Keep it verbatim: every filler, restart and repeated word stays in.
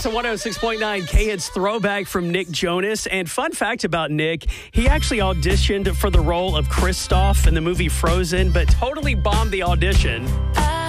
It's a one oh six point nine K-Hits throwback from Nick Jonas. And fun fact about Nick, he actually auditioned for the role of Kristoff in the movie Frozen, but totally bombed the audition.